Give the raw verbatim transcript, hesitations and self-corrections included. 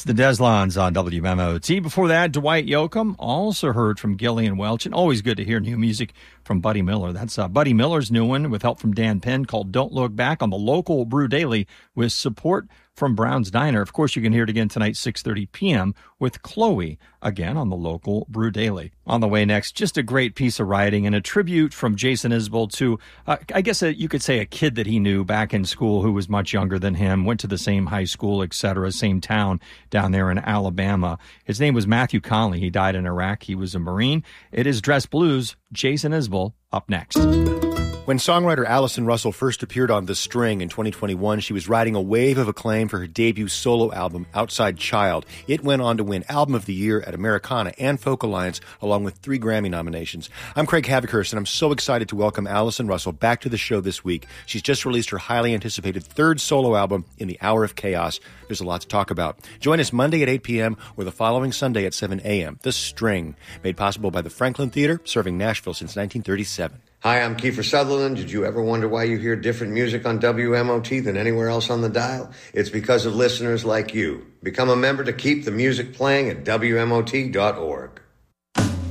It's the Deslons on W M O T. Before that, Dwight Yoakam. Also heard from Gillian Welch. And always good to hear new music from Buddy Miller. That's uh, Buddy Miller's new one with help from Dan Penn called Don't Look Back on the local Brew Daily with support from Brown's Diner. Of course, you can hear it again tonight, six thirty p.m. with Chloe, again on the local Brew Daily. On the way next, just a great piece of writing and a tribute from Jason Isbell to, uh, I guess a, you could say a kid that he knew back in school who was much younger than him, went to the same high school, et cetera, same town down there in Alabama. His name was Matthew Conley. He died in Iraq. He was a Marine. It is Dress Blues. Jason Isbell up next. When songwriter Allison Russell first appeared on The String in twenty twenty-one, she was riding a wave of acclaim for her debut solo album, Outside Child. It went on to win Album of the Year at Americana and Folk Alliance, along with three Grammy nominations. I'm Craig Havikhurst, and I'm so excited to welcome Allison Russell back to the show this week. She's just released her highly anticipated third solo album, In the Hour of Chaos. There's a lot to talk about. Join us Monday at eight p.m. or the following Sunday at seven a.m. The String, made possible by the Franklin Theater, serving Nashville since nineteen thirty-seven. Hi, I'm Kiefer Sutherland. Did you ever wonder why you hear different music on W M O T than anywhere else on the dial? It's because of listeners like you. Become a member to keep the music playing at W M O T dot org.